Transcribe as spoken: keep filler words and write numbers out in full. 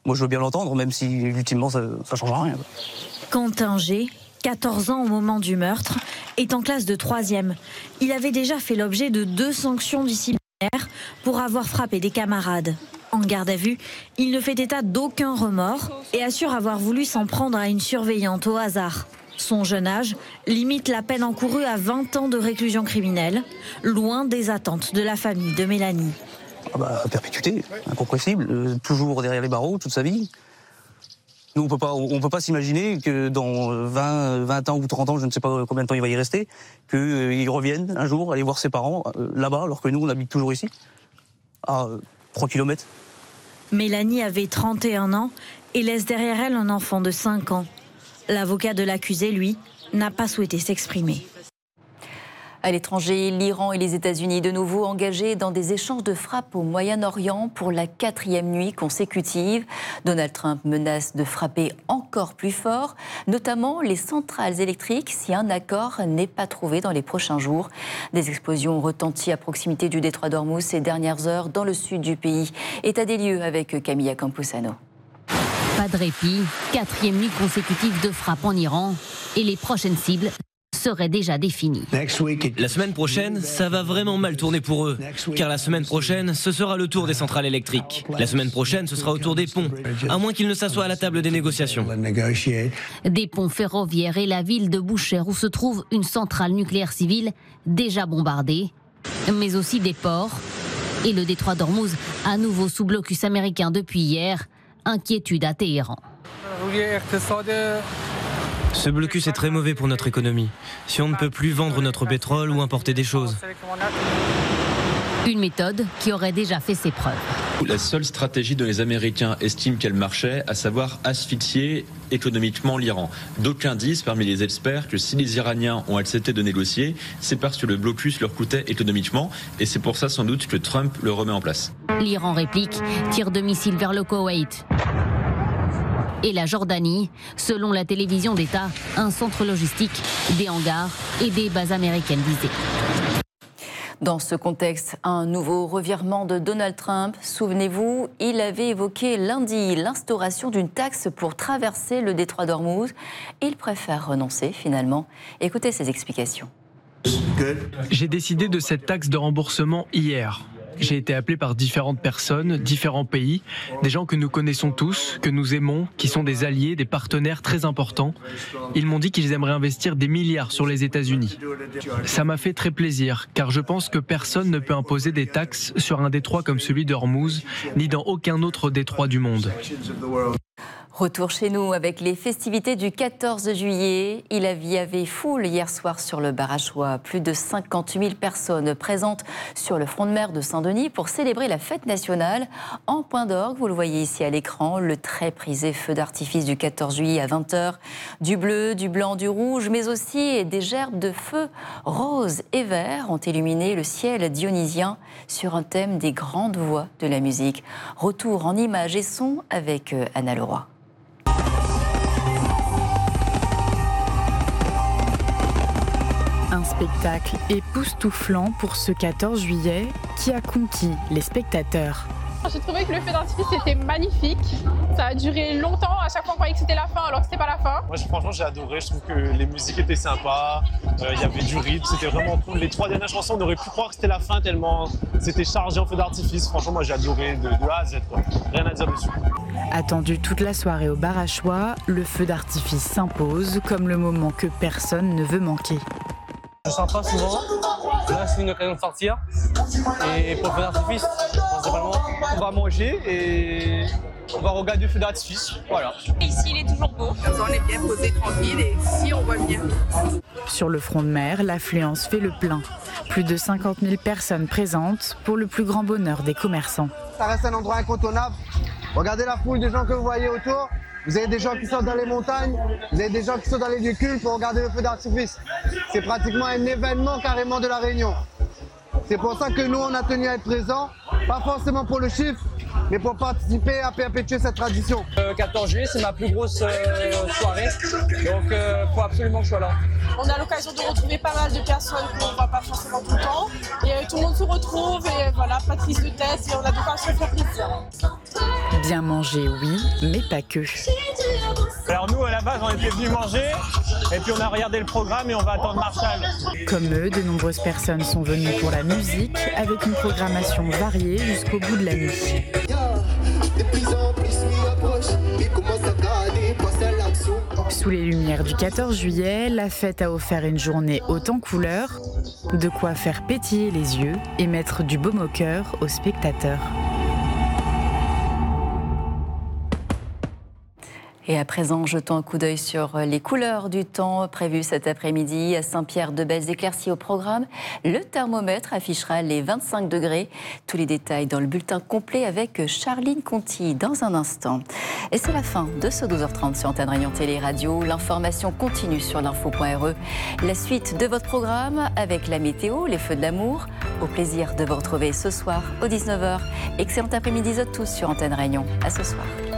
moi je veux bien l'entendre, même si ultimement ça ne changera rien. Quentin G, quatorze ans au moment du meurtre, est en classe de troisième. Il avait déjà fait l'objet de deux sanctions disciplinaires pour avoir frappé des camarades. En garde à vue, il ne fait état d'aucun remords et assure avoir voulu s'en prendre à une surveillante au hasard. Son jeune âge limite la peine encourue à vingt ans de réclusion criminelle, loin des attentes de la famille de Mélanie. Ah bah, perpétuité, incompressible, euh, toujours derrière les barreaux toute sa vie. Nous, on peut pas, on peut pas s'imaginer que dans vingt, vingt ans ou trente ans, je ne sais pas combien de temps il va y rester, qu'il euh, revienne un jour aller voir ses parents euh, là-bas, alors que nous, on habite toujours ici, à euh, trois kilomètres. Mélanie avait trente et un ans et laisse derrière elle un enfant de cinq ans. L'avocat de l'accusé, lui, n'a pas souhaité s'exprimer. À l'étranger, l'Iran et les États-Unis de nouveau engagés dans des échanges de frappes au Moyen-Orient pour la quatrième nuit consécutive. Donald Trump menace de frapper encore plus fort, notamment les centrales électriques, si un accord n'est pas trouvé dans les prochains jours. Des explosions ont retenti à proximité du détroit d'Ormuz ces dernières heures dans le sud du pays. État des lieux avec Camilla Camposano. Pas de répit, quatrième nuit consécutive de frappe en Iran et les prochaines cibles serait déjà définie. La semaine prochaine, ça va vraiment mal tourner pour eux, car la semaine prochaine, ce sera le tour des centrales électriques. La semaine prochaine, ce sera au tour des ponts, à moins qu'ils ne s'assoient à la table des négociations. Des ponts ferroviaires et la ville de Boucher où se trouve une centrale nucléaire civile déjà bombardée, mais aussi des ports et le détroit d'Ormuz à nouveau sous blocus américain depuis hier. Inquiétude à Téhéran. Ce blocus est très mauvais pour notre économie. Si on ne peut plus vendre notre pétrole ou importer des choses. Une méthode qui aurait déjà fait ses preuves. La seule stratégie dont les Américains estiment qu'elle marchait, à savoir asphyxier économiquement l'Iran. D'aucuns disent, parmi les experts, que si les Iraniens ont accepté de négocier, c'est parce que le blocus leur coûtait économiquement, et c'est pour ça sans doute que Trump le remet en place. L'Iran réplique, tire de missiles vers le Koweït. Et la Jordanie, selon la télévision d'État, un centre logistique, des hangars et des bases américaines visées. Dans ce contexte, un nouveau revirement de Donald Trump. Souvenez-vous, il avait évoqué lundi l'instauration d'une taxe pour traverser le détroit d'Ormuz. Il préfère renoncer finalement. Écoutez ses explications. J'ai décidé de cette taxe de remboursement hier. J'ai été appelé par différentes personnes, différents pays, des gens que nous connaissons tous, que nous aimons, qui sont des alliés, des partenaires très importants. Ils m'ont dit qu'ils aimeraient investir des milliards sur les États-Unis. Ça m'a fait très plaisir, car je pense que personne ne peut imposer des taxes sur un détroit comme celui d'Ormuz, ni dans aucun autre détroit du monde. Retour chez nous avec les festivités du quatorze juillet. Il y avait foule hier soir sur le Barachois. Plus de cinquante mille personnes présentes sur le front de mer de Saint-Denis pour célébrer la fête nationale. En point d'orgue, vous le voyez ici à l'écran, le très prisé feu d'artifice du quatorze juillet à vingt heures. Du bleu, du blanc, du rouge, mais aussi des gerbes de feu roses et verts ont illuminé le ciel dionysien sur un thème des grandes voix de la musique. Retour en images et sons avec Anna Leroy. Un spectacle époustouflant pour ce quatorze juillet qui a conquis les spectateurs. J'ai trouvé que le feu d'artifice était magnifique. Ça a duré longtemps. À chaque fois, on croyait que c'était la fin, alors que c'était pas la fin. Moi, franchement, j'ai adoré. Je trouve que les musiques étaient sympas. Il euh, y avait du rythme. C'était vraiment cool. Les trois dernières chansons, on aurait pu croire que c'était la fin tellement c'était chargé en feu d'artifice. Franchement, moi, j'ai adoré de, de A à Z, quoi. Rien à dire dessus. Attendu toute la soirée au Barachois, le feu d'artifice s'impose comme le moment que personne ne veut manquer. Je sors pas souvent, là c'est une occasion de sortir et pour le feu d'artifice, principalement, on va manger et on va regarder le feu d'artifice, voilà. Ici il est toujours beau, on est bien posé tranquille et ici on voit bien. Sur le front de mer, l'affluence fait le plein. Plus de cinquante mille personnes présentes pour le plus grand bonheur des commerçants. Ça reste un endroit incontournable, regardez la foule de gens que vous voyez autour. Vous avez des gens qui sont dans les montagnes, vous avez des gens qui sont dans les lieux cultes pour regarder le feu d'artifice. C'est pratiquement un événement carrément de la Réunion. C'est pour ça que nous, on a tenu à être présents, pas forcément pour le chiffre, mais pour participer à perpétuer cette tradition. Le quatorze juillet, c'est ma plus grosse euh, soirée, donc il euh, faut absolument que je sois là. On a l'occasion de retrouver pas mal de personnes qu'on ne voit pas forcément tout le temps. Et euh, tout le monde se retrouve et voilà, pas de prise de tête et on a de quoi se faire plaisir. Bien manger, oui, mais pas que. Alors nous, à la base, on était venus manger, et puis on a regardé le programme et on va attendre Marshall. Comme eux, de nombreuses personnes sont venues pour la musique, avec une programmation variée jusqu'au bout de la nuit. Sous les lumières du quatorze juillet, la fête a offert une journée haute en couleurs, de quoi faire pétiller les yeux et mettre du baume au cœur aux spectateurs. Et à présent, jetons un coup d'œil sur les couleurs du temps prévues cet après-midi. À Saint-Pierre, de belles éclaircies au programme. Le thermomètre affichera les vingt-cinq degrés. Tous les détails dans le bulletin complet avec Charline Conti dans un instant. Et c'est la fin de ce douze heures trente sur Antenne Réunion Télé Radio. L'information continue sur l'info point r e. La suite de votre programme avec la météo, les feux de l'amour. Au plaisir de vous retrouver ce soir aux dix-neuf heures. Excellent après-midi à tous sur Antenne Réunion. À ce soir.